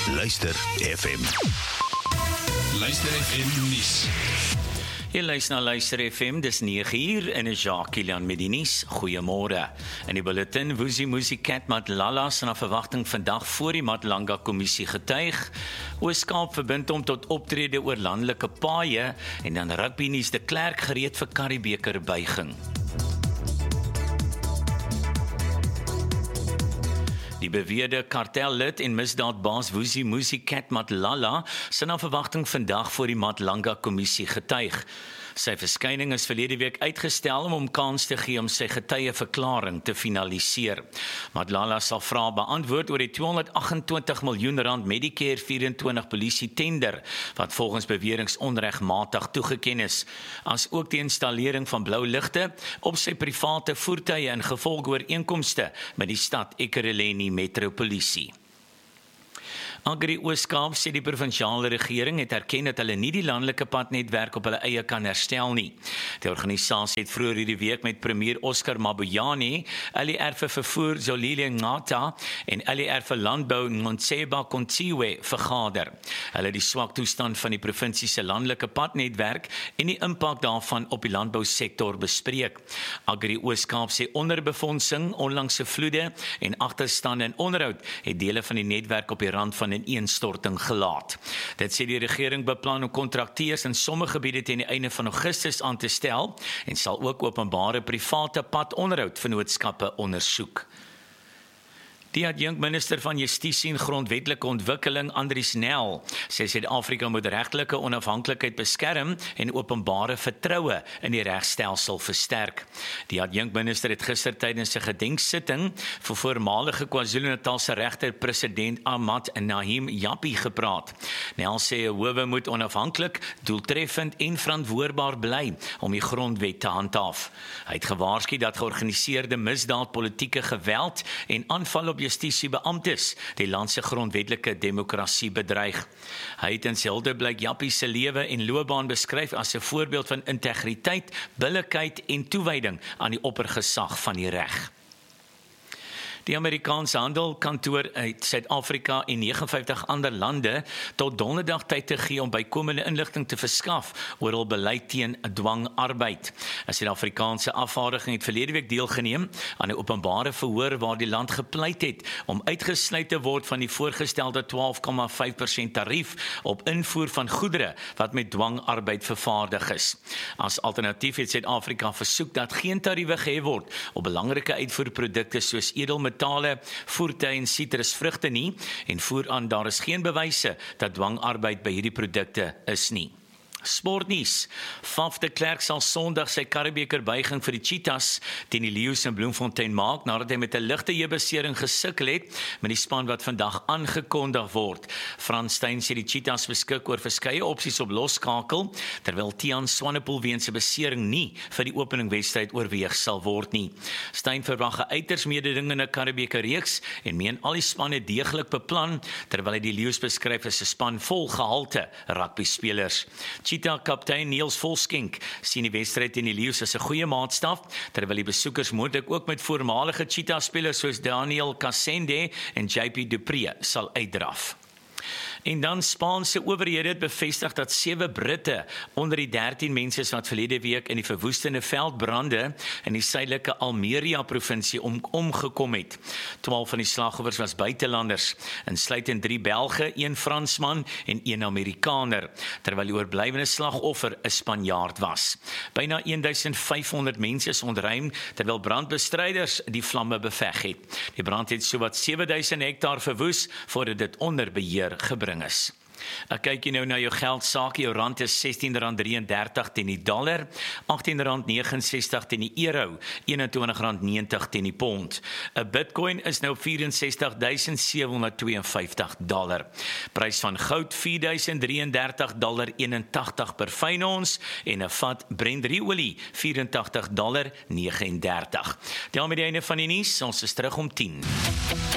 Luister FM. Luister FM nuus. Jy luister na Luister FM, dis 9uur en is Jacques Kilian met die nuus. Goeiemôre. In die bulletin, Vusi Cat Matlala se na verwagting vandag voor die Matlanga kommissie getuig. Oos-Kaap verbind hom tot optrede oor landelike paaie en dan rugby nuus, de Klerk gereed vir Karibeker buiging. Die beweerde kartellid en misdaadbaas Vusi Cat Matlala se na verwagting vandag voor die Matlanga kommissie getuig. Sy verskyning is verlede week uitgestel om hom kans te gee om sy getuieverklaring te finaliseer. Matlala sal vrae beantwoord oor die R228 miljoen Medicare 24 polisie tender, wat volgens beweringe onregmatig toegeken is, as ook die installering van blou ligte op sy private voertuie in gevolg ooreenkomste met die stad Ekurhuleni Metropolisie. Agri Oos-Kaap sê die provinsiale regering het erken dat hulle nie die landelike padnetwerk op hulle eie kan herstel nie. Die organisasie het vroeër hierdie week met premier Oscar Mabuyane, LER vir vervoer Zolile Ngata en LER vir landbou Ntseba Kontiwe vergader. Hulle het die swak toestand van die provinsie se landelike padnetwerk en die impak daarvan op die landbousektor bespreek. Agri Oos-Kaap sê onderbefondsing, onlangse vloede en agterstande in onderhoud het dele van die netwerk op die rand van 'n ineenstorting gelaat. Dit sê die regering beplan om kontrakteurs in sommige gebiede teen die einde van Augustus aan te stel en sal ook openbare private padonderhoud vennootskappe ondersoek. Die adjunkminister van Justisie en Grondwetlike Ontwikkeling, Andries Nel, sê Suid-Afrika moet regtelike onafhanklikheid beskerm en openbare vertroue in die regstelsel versterk. Die adjunkminister het gister tydens 'n gedenksitting vir voormalige KwaZulu-Natalse regter president Ahmad Nahim Jappie gepraat. Nel sê 'n howe moet onafhanklik, doeltreffend en verantwoordbaar bly om die grondwet te handhaaf. Hy het gewaarsku dat georganiseerde misdaad, politieke geweld en aanval op justisiebeamptes die land se grondwetlike demokrasie bedreig. Hy het in sy Hildeblyk Jappie se lewe en loopbaan beskryf as 'n voorbeeld van integriteit, billikheid en toewyding aan die oppergesag van die reg. Die Amerikaanse handelkantoor uit Suid-Afrika en 59 ander lande tot donderdag tyd te gee om bykomende inligting te verskaf oor hul beleid teen dwangarbeid. 'n Suid-Afrikaanse afvaardiging het verlede week deelgeneem aan 'n openbare verhoor waar die land gepleit het om uitgesluit te word van die voorgestelde 12,5% tarief op invoer van goedere wat met dwangarbeid vervaardig is. As alternatief het Suid-Afrika versoek dat geen tariewe gehef word op belangrike uitvoerprodukte soos edelmetale, voertuie en sitrusvrugte nie en voer aan daar is geen bewyse dat dwangarbeid by hierdie produkte is nie. Sportnuus. Faf de Klerk sal Sondag sy Karibeker buiging vir die Cheetahs teen die Leeu's in Bloemfontein maak nadat hy met 'n ligte heubesering gesukkel het met die span wat vandag aangekondig word. Frans Steyn sê die Cheetahs beskik oor verskeie opsies op losskakel, terwyl Tiaan Swanepoel weens 'n besering nie vir die openingwedstryd oorweeg sal word nie. Steyn verwag 'n uiters mededingende Karibeker reeks en meen al die spanne deeglik beplan, terwyl hy die Leeu's beskryf as 'n span vol gehalte rugbyspelers. Cheetah-kaptein Niels Volskenk sien die wedstryd teen die Leeu's as 'n goeie maatstaf, terwyl die besoekers moontlik ook met voormalige Cheetah-spelers soos Daniel Cassende en JP Dupree sal uitdraf. En dan Spaanse owerhede het bevestig dat 7 Britte onder die 13 mense wat verlede week in die verwoestende veldbrande in die suidelike Almeria-provinsie omgekom het. 12 van die slagoffers was buitelanders, insluitend 3 Belge, 1 Fransman en 1 Amerikaner, terwyl die oorblywende slagoffer 'n Spanjaard was. Byna 1500 mense is ontruim, terwyl brandbestryders die vlamme beveg het. Die brand het sowat 7000 hektaar verwoes voordat dit onder beheer gebring is. Ek kyk jy nou na jou geldsaak, jou rand is R16.33 teen die dollar, R18.69 teen die euro, R21.90 teen die pond. 'n Bitcoin is nou $64,752. Prys van goud $4.033.81 per fyn ons en 'n vat Brent-olie $84.39. Daarmee die einde van die nuus, ons is terug om 10.